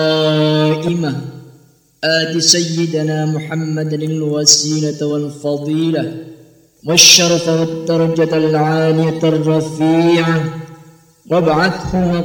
قائمة آت سيدنا محمد الوسيلة والفضيلة والشرف والدرجة العالية الرفيعة وابعثه